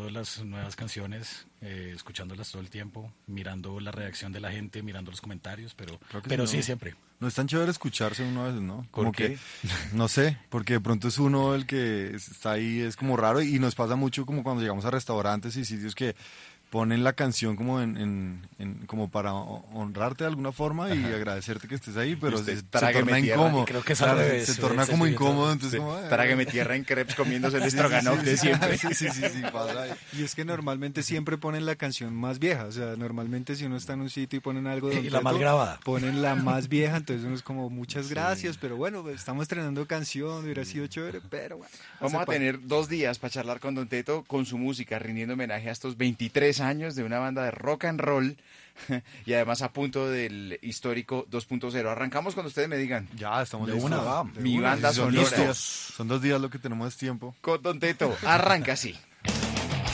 escuchando las nuevas canciones, escuchándolas todo el tiempo, mirando la reacción de la gente, mirando los comentarios, pero sí, siempre. No es tan chévere escucharse uno a veces, ¿no? Como ¿Por qué? que, no sé, porque de pronto es uno el que está ahí, es como raro y nos pasa mucho como cuando llegamos a restaurantes y sitios que ponen la canción como como para honrarte de alguna forma y agradecerte que estés ahí, pero usted se trágueme torna tierra, incómodo. y creo que es al revés, se torna como incómodo, entonces como... Trágueme tierra en crepes comiéndose el stroganoff de siempre. Sí, pasa ahí. Y es que normalmente siempre ponen la canción más vieja, o sea, normalmente si uno está en un sitio y ponen algo de Don Y la Teto, mal grabada. ponen la más vieja, entonces uno es como muchas gracias, pero bueno, pues, estamos estrenando canción, hubiera sido chévere, pero bueno. Vamos a tener 2 días para charlar con Don Teto, con su música, rindiendo homenaje a estos 23 años de una banda de rock and roll y además a punto del histórico 2.0. Arrancamos cuando ustedes me digan. Ya, estamos De listos. una, va. Mi banda Son sonora. 2 días. Son 2 días lo que tenemos es tiempo. Con Don Teto, arranca así.